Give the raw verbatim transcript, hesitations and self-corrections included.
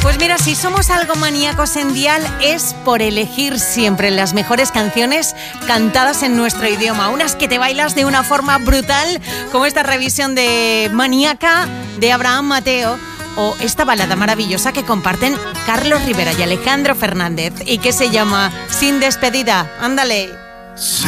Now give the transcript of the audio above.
Pues mira, si somos algo maníacos en Dial es por elegir siempre las mejores canciones cantadas en nuestro idioma. Unas que te bailas de una forma brutal, como esta revisión de Maníaca de Abraham Mateo, o esta balada maravillosa que comparten Carlos Rivera y Alejandro Fernández y que se llama Sin Despedida. Ándale. Se